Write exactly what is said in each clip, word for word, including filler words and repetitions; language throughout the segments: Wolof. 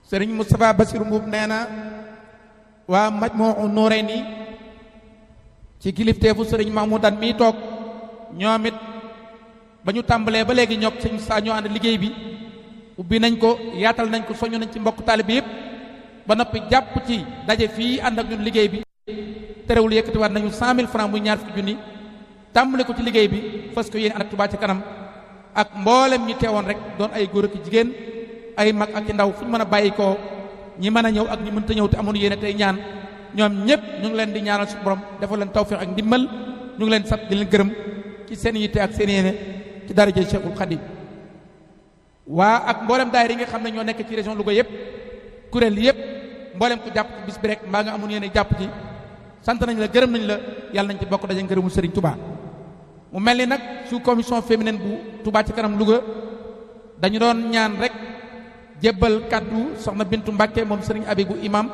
sëriñ Moustapha Bassirou Mbuub nee na waa Majmuu Nurayni ci kilifteefu sëriñ Mahmoudan mii toog ñoom it ba ñu tàmbalee ba léegi ñoog sëñ saa ñoo ànd liggéey bi ubbi nañ ko yaatal nañ ko soñu nañ ci mbokk taalibe yépp ba noppi jàpp ci daje fii ànd ak ñun liggéey bi terewul yëkkatiwaat nañu cent mille francs muy ñaar fukki junni tàmbale ko ci liggéey bi fas ko yéen ànd ak Touba Ca Kanam ak mboolem ñi teewoon rek doon ay góor ak jigéen ay mag ak ci ndaw fu ñu mën a bàyyi koo ñi mën a ñëw ak ñi mënta ñëw te amoon yéene tey ñaan ñoom ñëpp ñu ngi leen di ñaanal suñu borom defal leen tawfiq ak ndimbal ñu ngi leen sant di leen gërëm ci seen yitte ak seen yéene ci daraja Cheikhul Khadim waa ak mboolem daayira yi nga xam ne ñoo nekk ci région Louga yëpp kuréel yëpp mboolem ko jàpp ci bis bi rek mbaa nga amoon yéene jàpp ci sant nañ la gërëm nañ la yàlla nañ ci bokk daje ngërëmul Serigne Touba. mu mel ni nag sous commission féminine bu Touba Ca Kanam Louga dañu doon ñaan rek jébbal kaddu soxna Bintu Mbàkke moom Serigne Abibou imam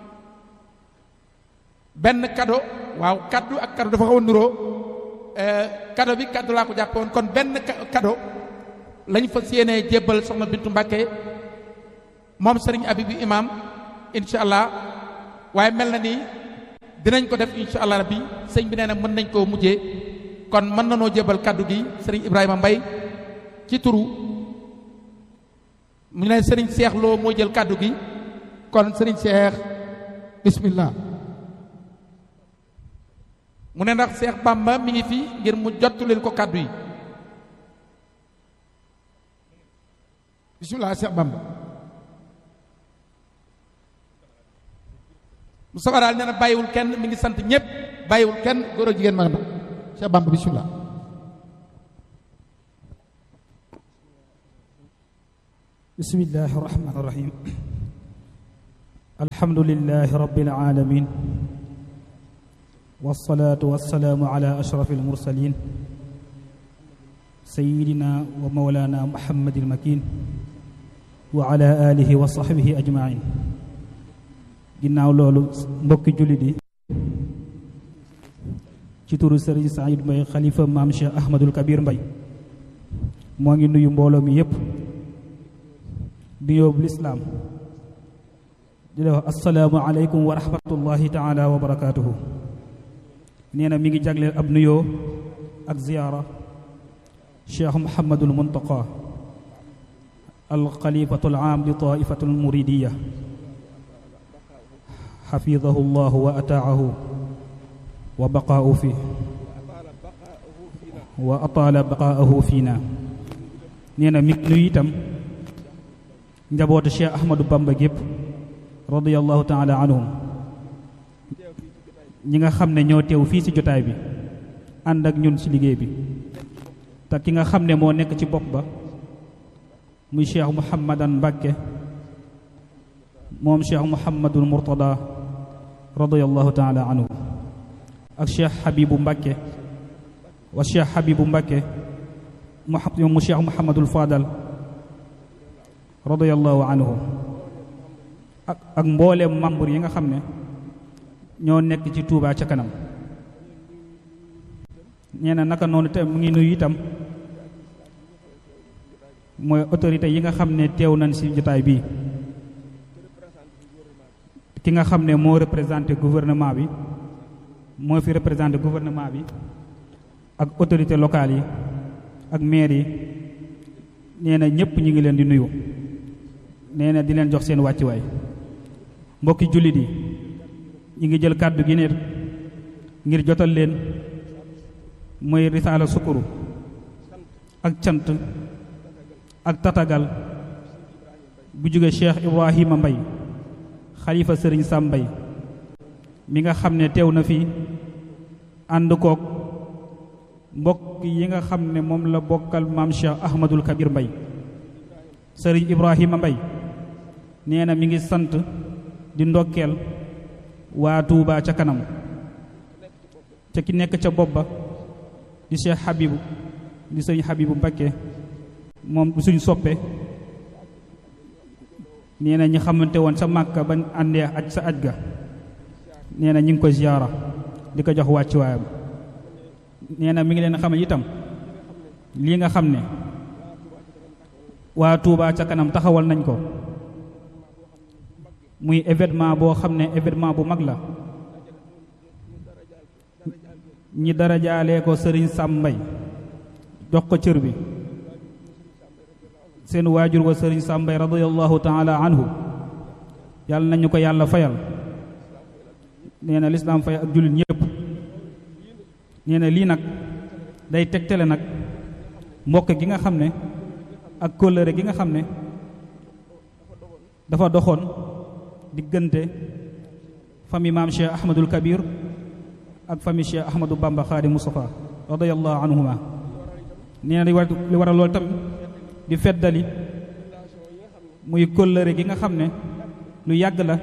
benn cadeau waaw kaddu ak cadeau dafa xaw a nuroo cadeau bi kaddu laa ko jàppe woon kon benn cadeau lañ fas yéenee jébbal soxna Bintu Mbàkke moom Serigne Abibou imam incha allah waaye mel na ni dinañ ko def incha allah rabbi sëñ bi nee na mën nañ koo mujjee kon mën na noo jébbal kaddu gi Serigne Ibrahima Mbaye ci turu mu ne Serigne Cheikh Lo moo jël kaddu gi kon Serigne Cheikh bismillah mu ne ndax Cheikh Bamba mi ngi fi ngir mu jottu leen ko kaddu yi bismillah Cheikh Bamba Moustapha daal nee na bàyyiwul kenn mi ngi sant ñëpp bàyyiwul kenn góor ak jigéen mag na Cheikh Bamba bismillah bismillahi irrahmani irrahim alhamdulilahi rabbil alamin wassalatu wassalaamu ala ashraf almursalin sayidina wa mawlana muhammadil makin wa ala alihi wa sahbihi ajmain ginnaaw loolu mbokki jullit yi ci turu Serigne Saïd Mbaye xalifa maam Cheikh Ahmadul Kabir Mbaye moo ngi nuyu mbooloo mi yépp di yóbbu lislaam di la wax assalaamu aleykum wa rahmatullahi taala wa barakaatuhu nee na mi ngi jagleel ab nuyoo ak ziyaara Cheikh Muhammadul Muntaqa al xalifatul aam li taifatul muridiya xafidahu llahu wa ataahu wa baqaahu fi wa ataala baqaahu fiina nee na mi ngi nuyu itam njabootu Cheikh Ahmadou Bamba gépp radiyallahu taala anhum ñi nga xam ne ñoo teew fii ci jotaay bi ànd ak ñun ci liggéey bi te ki nga xam ne moo nekk ci bopp ba muy Cheikh Mouhamadan Mbàkke moom Cheikh Mouhamadul Mourtada radiyallahu taala anhu ak Cheikh Habibu Mbàkke wa Cheikh Habibu Mbàkke mu Cheikh Mouhamadul Fadal radiyallahu anhu ak ak mbooleem membre yi nga xam ne ñoo nekk ci Touba Ca Kanam nee na naka noonu te mu ngi nuyu itam mooy autorité yi nga xam ne teew nañ ci jotaay bii ki nga xam ne moo représenté gouvernement bi moo fi représenté gouvernement bi ak autorité locale yi ak maire yi nee na ñépp ñi ngi leen di nuyu nee na di leen jox seen wàccuwaay mbokki jullit yi ñi ngi jël kàddu gi ne ngir jotal leen mooy risaala sukuru ak cant ak tatagal bu jóge Cheikh Ibrahima Mbaye xalifa Sëriñ Sam Mbaye mi nga xam ne teew na fi ànd koog mbokk yi nga xam ne moom la bokkal maam Cheikh Ahmadul Kabir Mbaye Sëriñ Ibrahima Mbaye nee na mi ngi sant di ndokkeel waa Touba Ca Kanam ca ki nekk ca bopp ba di Cheikh Habibu di Sëriñ Habibu Mbàkke moom du suñ soppe nee na ñi xamante woon sa Màkka bañ àndee aj sa aj ga nee na ñi ngi ko ziyaara di ko jox wàccuwaayam nee na mi ngi leen xamal itam lii nga xam ne waa Touba Ca Kanam taxawal nañ ko muy événement boo xam ne événement bu mag la ñi dara jaalee ko sëriñ Sam Mbay jox ko cër bi seen waajur wa sëriñ Sam Mbay radiyallahu taala anhu yàlla nañu ko yàlla fayal nee na lislaam fay ak jullit ñépp nee na lii nag day tegtale nag mbokk gi nga xam ne ak kóllëre gi nga xam ne dafa doxoon diggante famille maam Cheikh Ahmadul Kabir ak famille Cheikh Ahmadou Bamba Xaadim Mustafa radiyallahu anhuma nee na li war li waral loolu tamit di feddali muy kóllëre gi nga xam ne lu yàgg la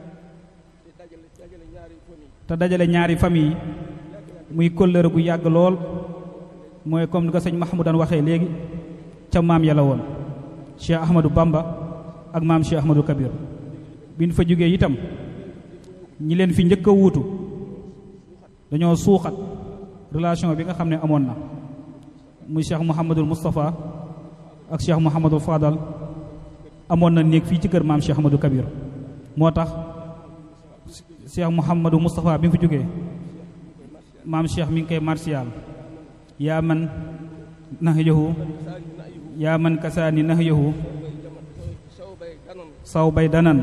te dajale ñaari famille yi muy kóllëre gu yàgg lool mooy comme ni ko sëñ Mahmoudan waxee léegi ca maam ya la woon Cheikh Ahmadou Bamba ak maam Cheikh Ahmadou Kabir bi ñu fa jógee itam ñi leen fi njëkk a wuutu dañoo suuxat relation bi nga xam ne amoon na muy Cheikh Mouhamadul Moustapha ak Cheikh Mouhamadul Fadal amoon na néeg fii ci kër maam Cheikh Ahmadou Kabir moo tax Cheikh Mouhamadou Moustapha bi mu fi jógee maam Cheikh mi ngi koy martial yaa man nahyahu yaa man kasaani nahyahu saw bay danan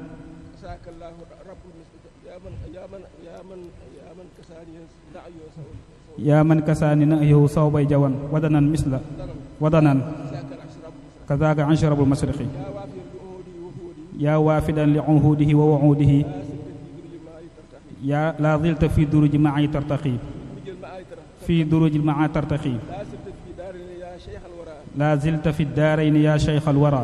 yaa man kasaani nahyahu saw bay jawan wadanan misla wadanan kazaaka ansharabul masriqi yaa waafidan li uhudihi wa wuudihi yaa laa zilta fi duruji maay tartaqi fi duruji maa tartaqi laa zilta fi daarayni yaa cheikh alwara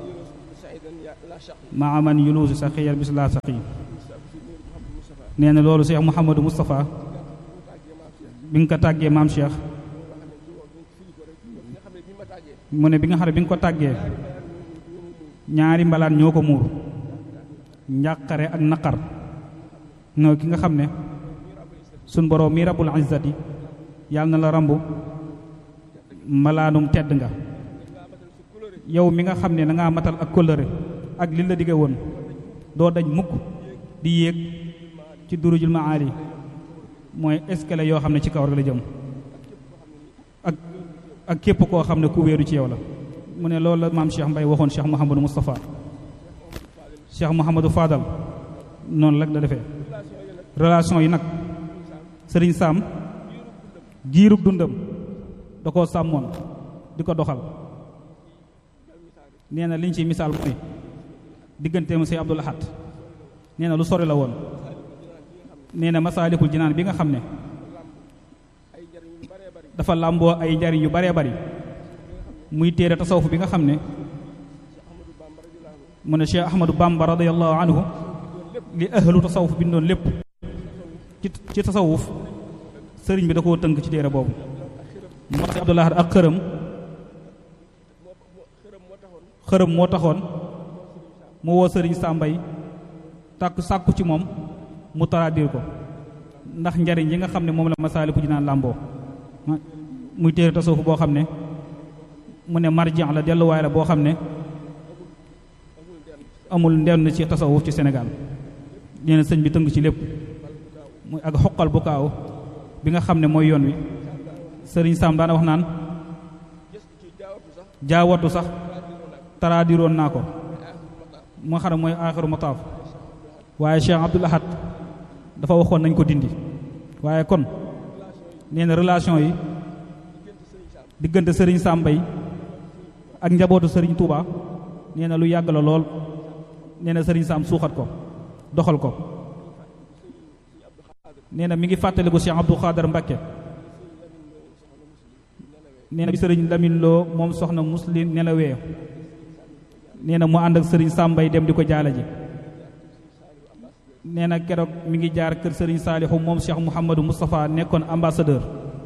maa man yuluusu saqiyan bis laa saqi nee na loolu Cheikh Mouhamadou Moustapha bi nga ko tàggee maam Cheikh mu ne bi nga xam ne bi nga ko tàggee ñaari mbalaan ñoo ko muur njàqare ak naqar no ki nga xam ne sun boroom mi rabbul izzati yàlla na la rambu mbalaanum tedd nga yow mi nga xam ne da ngaa matal ak kóllëre ak li la dige woon doo dañ mukk di yéeg ci durujul maali mooy escalier yoo xam ne ci kaw rek la jëm ak ak képp koo xam ne ku wéeru ci yow la mu ne loolu la maam Cheikh Mbay waxoon Cheikh Mouhamadou Moustapha Cheikh Mouhamadou Fadal noonu rek la defee relation yi nag sëriñ Sam giirub dundam da koo sàmmoon di ko doxal nee na liñ ci misaal mooy digganteem si Abdul Ahad nee na lu sori la woon nee na Masaalikul Jinaan bi nga xam ne dafa làmboo ay njariñ yu baree bari muy téere tasawuf bi nga xam ne mu ne Cheikh Ahmadou Bamba radiyallahu anhu li ahlu tasawuf bindoon lépp ci ci tasawuf sëriñ bi da koo tënk ci téere boobu moo tax Abdul Ahad ak xërëm xërëm moo taxoon mu woo sëriñ Sambay tàkk sàkku ci moom mu taraadir ko ndax njariñ yi nga xam ne moom la Masaalikul Jinaan làmboo muy téere tasawuf boo xam ne mu ne marji la delluwaay la boo xam ne amul ndenn ci tasawuf ci Sénégal nee na sëñ bi tënk ci lépp muy ak xoqal bu kaaw bi nga xam ne mooy yoon wi sëriñ Sam daana wax naan jaawatu sax taraadiroon naa ko moo xam ne mooy aaxiru mataaf waaye Cheikh Abdoul Ahad dafa waxoon nañ ko dindi waaye kon nee na relation yi diggante sëriñ Sam Mbay ak njabootu sëriñ Touba nee na lu yàgg la lool nee na sëriñ Sam suuxat ko doxal ko nee na mi ngi fàttaliku Cheikh Abdou Khader Mbacké nee na bi sëriñ Lamine Lo moom soxna muslim nelawee nee na mu ànd ak sëriñ Sam Mbay dem di ko jaala ji nee na keroog mi ngi jaar kër sëriñ Saalihu moom Cheikh Mouhamadou Moustapha nekkoon ambassadeur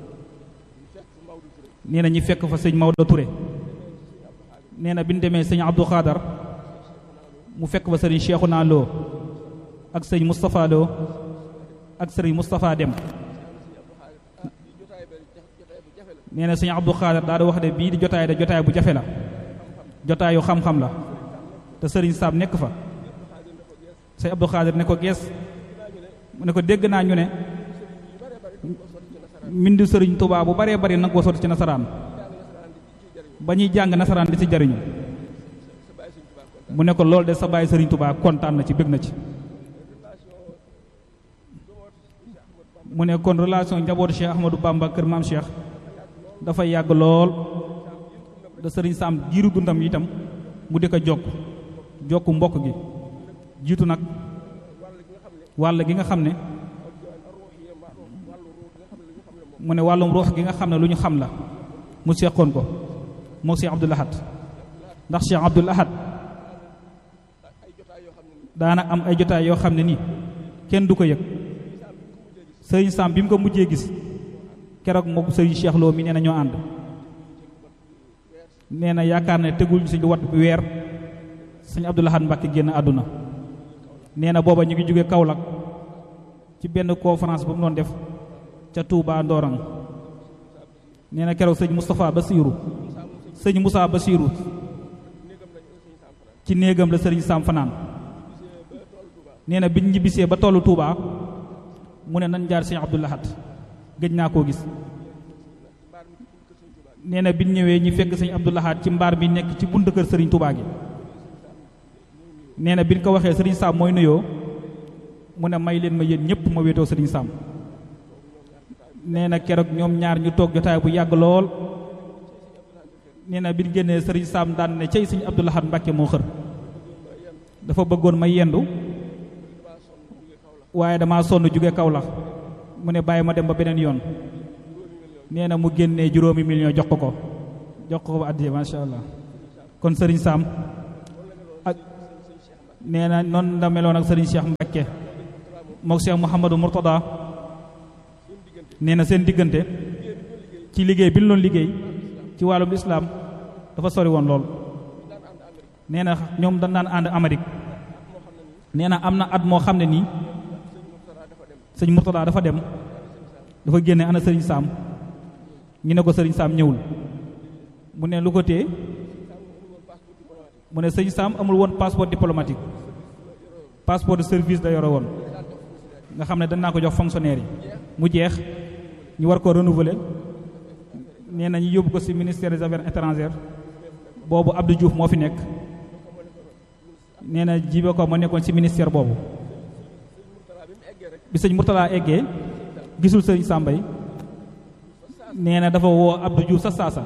nee na ñi fekk fa sëñ Maodo Touré nee na bi ñu demee sëñ Abdou Khader mu fekk fa sëriñ Cheikhouna Lo ak sëñ Moustapha Lo ak sëriñ Moustapha Dem nee na sëñ Abdou Khader daa di wax de bii di jotaay de jotaay bu jafe la jotaayu xam-xam la te sëriñ Sam nekk fa sëñ Abdou Khadir ne ko gees mu ne ko dégg naa ñu ne mbindu sëriñ Tuubaa bu baree bari nag ko sotti ci nasaraan ba ñuy jàng nasaraan di ci jariñu mu ne ko loolu de sa baay sëriñ Tuubaa kontaan na ci bëgg na ci mu ne kon relation njabootu Cheikh Ahmadou Bamba kër maam Cheikh dafa yàgg lool da sëriñ Sam jiiru dundam itam mu di ko jokk jokk mbokk gi jiitu nag wàll gi nga xam ne mu ne wàllum ruux gi nga xam ne lu ñu xam la mu seqoon ko moo Cheikh Abdoul Ahad ndax Cheikh Abdoul Ahad daana am ay jotaay yoo xam ne nii kenn du ko yëg sëriñ Sam bi mu ko mujjee gis keroog moom sëriñ Cheikh Lo mi nee na ñoo ànd nee na yaakaar ne tegul si lu wat bi weer sëñ Abdoul Ahad Mbacke génn àdduna nee na booba ñu ngi jóge Kaolack ci benn conférence bu mu doon def ca Touba Ndorang nee na keroog sëñ Moustapha Bassirou sëñ Moussa Bassirou ci néegam la sëriñ Sam fanaan nee na biñ ñibbisee ba tollu Touba mu ne nañ jaar sëñ Abdoul Ahad gëj naa koo gis nee na biñ ñëwee ñi fekk sëñ Abdoul Ahad ci mbaar bi nekk ci buntu kër sëriñ Touba gi nee na biñ ko waxee sëriñ Sam mooy nuyoo mu ne may leen ma yéen ñëpp ma wéetoo sëriñ Sam nee na keroog ñoom ñaar ñu toog jotaay bu yàgg lool nee na biñ génnee sëriñ Sam daan ne cey sëñ Abdoul Ahad Mbacke moo xër dafa bëggoon ma yendu waaye damaa sonn jóge Kaolack mu ne bàyyi ma dem ba beneen yoon nee na mu génnee juróomi million jox ko ko jox ko ko ba àddiyee macha allah kon sëriñ Sam ak nee na noonu la meloon ak sëriñ Cheikh Mbacke mook Cheikh Mouhamadou Mourtada nee na seen diggante ci liggéey bi ñu doon liggéey ci wàllum islam dafa sori woon lool nee na ñoom dañ daan ànd Amérique nee na am na at moo xam ne nii sëñ Mourtada dafa dem dafa génne ana sëriñ Sam ñu ne ko sëriñ Sam ñëwul mu ne lu ko téye mu ne sëriñ Sam amul woon passeport diplomatique passeport de service da yore woon nga xam ne dañ naa ko jox fonctionnaire yi mu jeex ñu war ko renouveler nee na ñu yóbbu ko ci ministère des affaires étrangères boobu Abdou Diouf moo fi nekk nee na jibe ko ma nekkoon ci ministère boobu bi sëñ Mourtada eggee gisul sëriñ Sambay nee na dafa woo Abdou Diouf sa saasa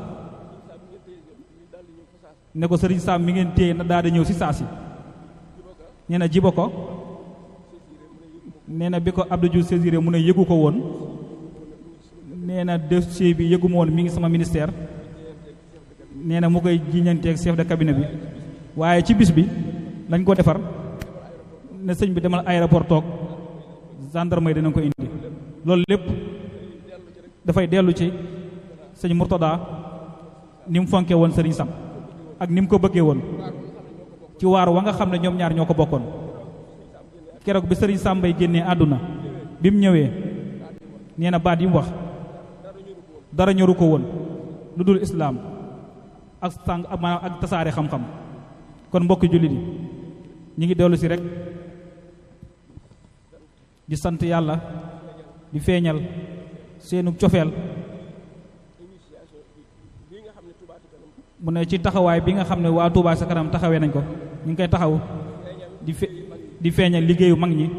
ne ko sëriñ Sam mi ngeen téye na daal di ñëw ci saasi nee na jiba ko nee na bi ko Abdou Diouf saisiré mu ne yëgu ko woon nee na dossier bi yëgu ma woon mi ngi sama ministère nee na mu koy jiñanteeg chef de cabinet bi waaye ci bis bi lañ ko defar ne sëñ bi demal aéroport toog gendarmerie dinañ ko indi loolu lépp dafay dellu ci sëñ Mourtada ni mu fonke woon sëriñ Sam ak ni mu ko bëggee woon ci waar wa nga xam ne ñoom ñaar ñoo ko bokkoon keroog bi sëriñ Sam bay génnee àdduna bi mu ñëwee nee na baat yi mu wax dara ñoru ko woon lu dul islaam ak sàng ak maanaam ak tasaare xam-xam kon mbokki jullit yi ñi ngi dellu si rek di sant yàlla di feeñal seenu cofeel mu ne ci taxawaay bi nga xam ne waa Touba ca kanam taxawee nañ ko ñu ngi koy taxaw di fe di feeñal liggéeyu mag ñi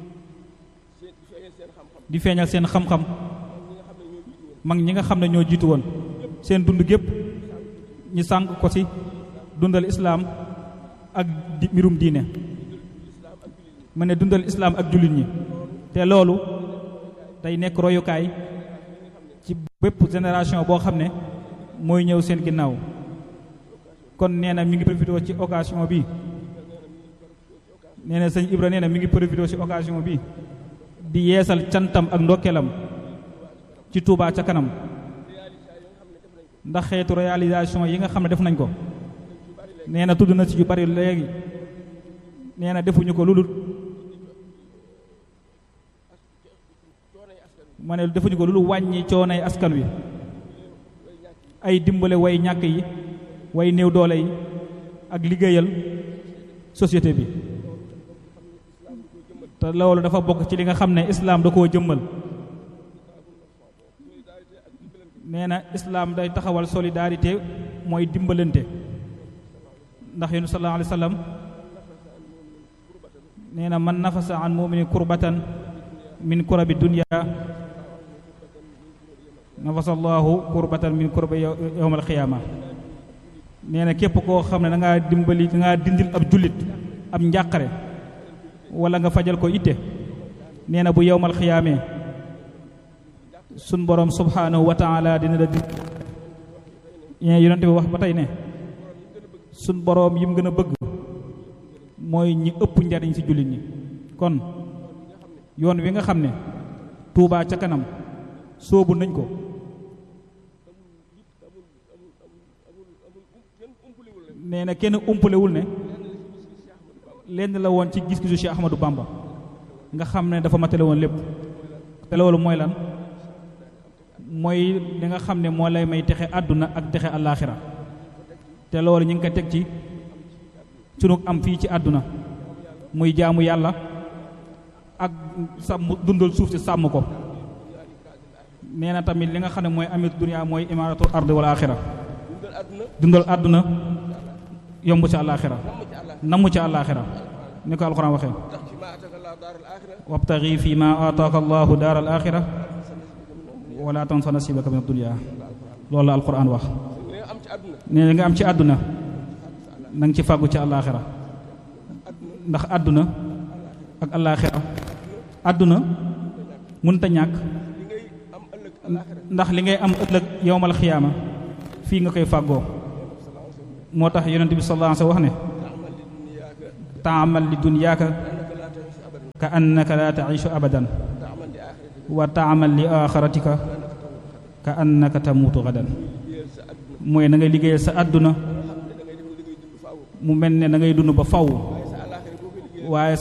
di feeñal seen xam-xam mag ñi nga xam ne ñoo jiitu woon seen dund gépp ñu sànq ko ci dundal islaam ak di mbirum diine mu ne dundal islaam ak jullit ñi te loolu day nekk royukaay ci bépp génération boo xam ne mooy ñëw seen ginnaaw kon nee na mi ngi profité ci occasion bi nee na sëñ Ibra nee na mi ngi profité ci occasion bi di yeesal cantam ak ndokkeelam ci Touba ca kanam ndax xeetu réalisation yi nga xam ne def nañ ko nee na tudd na ci yu bari léegi nee na defuñu ko lu dul ma ne defuñu ko lu dul wàññi coonay askan wi ay dimbale way ñàkk yi way néew doole yi ak liggéeyal société bi te loolu dafa bokk ci li nga xam ne islaam da koo jëmmal. nee na islaam day taxawal solidarité mooy dimbalante ndax yonent sallallahu alayhi wa sallam nee na man nafasa an muminin kurbatan min kurabi dunya nafasa allahu kurbatan min kurabi yawmal xiyaama. nee na képp koo xam ne da ngaa dimbali da ngaa dindil ab jullit ab njàqare wala nga fajal ko itte nee na bu yawmal xiyaamee sun borom subhanahu wa taala dina la di yonente bi wax ba tey ne sun borom yim gën a bëgg mooy ñi ëpp njariñ ci jullit ñi. kon yoon wi nga xam ne Touba ca kanam soobu nañ ko nee na kenn umpalewul ne lenn la woon ci gis-gisu Cheikh Ahmadou Bamba nga xam ne dafa matale woon lépp. te loolu mooy lan mooy li nga xam ne moo lay may texe àdduna ak texe àllaaxira. te loolu ñu ngi ko teg ci sunu am fii ci àdduna muy jaamu yàlla ak sàmm dundal suuf si sàmm ko. nee na tamit li nga xam ne mooy amit dunya mooy imaaratul ard wal aaxira dundal àdduna yomb ci àllaaxira namm ci àllaaxira ni ko alxuraan waxee wabtaxi fi ma ataaka allahu daar al axira wala tansa nasibaka min ad-dunya loolu la alxuraan wax. nee na nga am ci àdduna na nga ci fàggu ci àllaaxira ndax àdduna ak àllaaxira àdduna mënta ñàkk ndax li ngay am ëllëg yowmal xiyaama fii nga koy fàggoo. moo tax yonent bi sallallahu alayhi wa sallam wax ne taamal li dunyaaka ka annaka la taishu abadan wa taamal li axiratika ka annaka tamuutu gadan. mooy na ngay liggéeyal sa àdduna mu mel ne da ngay dund ba faw waaye